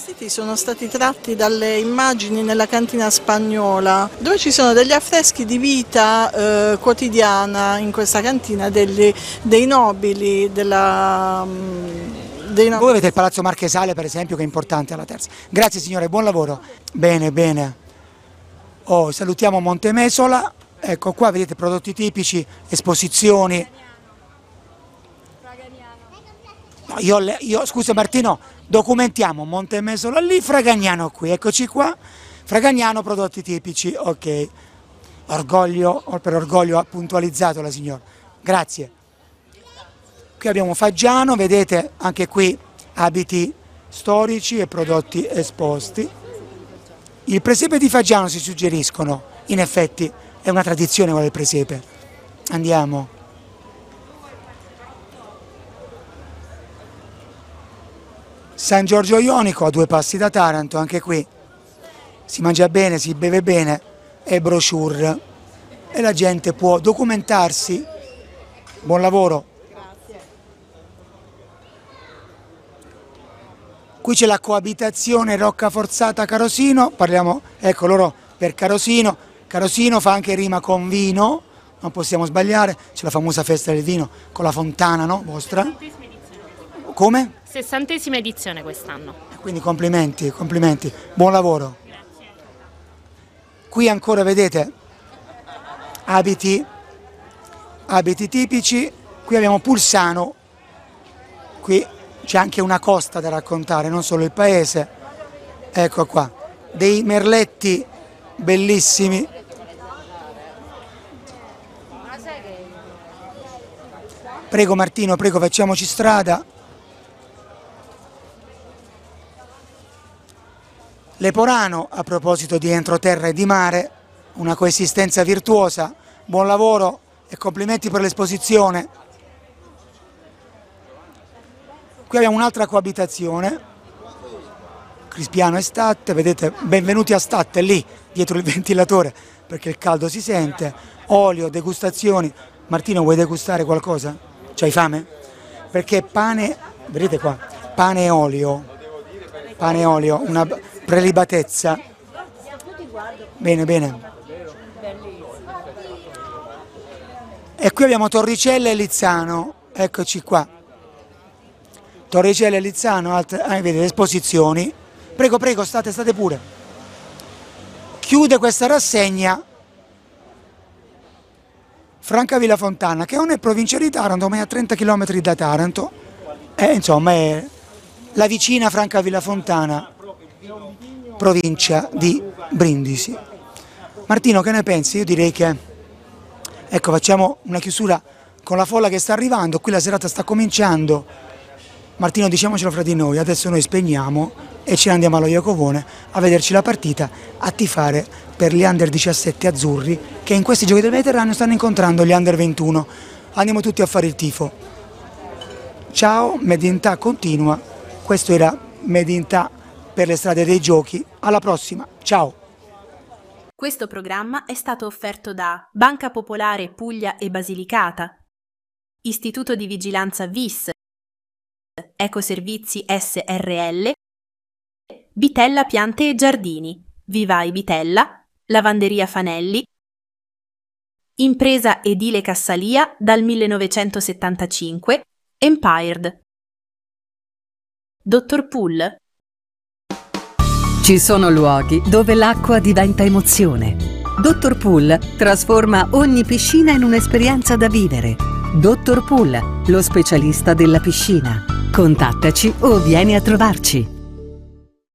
vestiti sono stati tratti dalle immagini nella cantina spagnola, dove ci sono degli affreschi di vita quotidiana in questa cantina dei nobili, Voi avete il Palazzo Marchesale, per esempio, che è importante alla Terza. Grazie signore, buon lavoro. Bene, bene. Salutiamo Montemesola. Ecco qua, vedete prodotti tipici, esposizioni. No, io scusa Martino, documentiamo Montemesola lì, Fragagnano qui, eccoci qua. Fragagnano, prodotti tipici, ok. Orgoglio, per orgoglio ha puntualizzato la signora. Grazie. Qui abbiamo Faggiano, vedete anche qui abiti storici e prodotti esposti. Il presepe di Faggiano si suggeriscono, in effetti è una tradizione quella del presepe. Andiamo. San Giorgio Ionico, a 2 passi da Taranto, anche qui si mangia bene, si beve bene, e brochure e la gente può documentarsi. Buon lavoro. Qui c'è la coabitazione Roccaforzata Carosino, parliamo, ecco loro per Carosino. Carosino fa anche rima con vino, non possiamo sbagliare, c'è la famosa festa del vino con la fontana, no? Vostra? Come? 60ª edizione quest'anno. Quindi complimenti, complimenti, buon lavoro. Grazie. Qui ancora vedete abiti tipici, qui abbiamo Pulsano, qui c'è anche una costa da raccontare, non solo il paese. Ecco qua, dei merletti bellissimi. Prego Martino, prego, facciamoci strada. Leporano, a proposito di entroterra e di mare, una coesistenza virtuosa, buon lavoro e complimenti per l'esposizione. Qui abbiamo un'altra coabitazione, Crispiano e Statte, vedete, benvenuti a Statte, lì, dietro il ventilatore, perché il caldo si sente, olio, degustazioni. Martino, vuoi degustare qualcosa? C'hai fame? Perché pane, vedete qua, pane e olio, una prelibatezza. Bene, bene. E qui abbiamo Torricella e Lizzano, eccoci qua. Torricella e Lizzano, vedete, esposizioni. Prego, prego, state pure. Chiude questa rassegna Francavilla Fontana, che non è provincia di Taranto, ma è a 30 km da Taranto. Insomma, è la vicina Francavilla Fontana, provincia di Brindisi. Martino, che ne pensi? Io direi che, ecco, facciamo una chiusura con la folla che sta arrivando. Qui la serata sta cominciando. Martino, diciamocelo fra di noi, adesso noi spegniamo e ce ne andiamo allo Iacovone a vederci la partita, a tifare per gli under 17 azzurri che in questi giochi del Mediterraneo stanno incontrando gli under 21. Andiamo tutti a fare il tifo. Ciao, Medinta continua. Questo era Medinta per le strade dei giochi. Alla prossima, ciao. Questo programma è stato offerto da Banca Popolare Puglia e Basilicata, Istituto di Vigilanza VIS, Ecoservizi SRL, Bitella Piante e Giardini, Vivai Bitella, Lavanderia Fanelli, Impresa Edile Cassalia dal 1975, Empired. Dottor Pool. Ci sono luoghi dove l'acqua diventa emozione. Dottor Pool trasforma ogni piscina in un'esperienza da vivere. Dottor Pool, lo specialista della piscina. Contattaci o vieni a trovarci.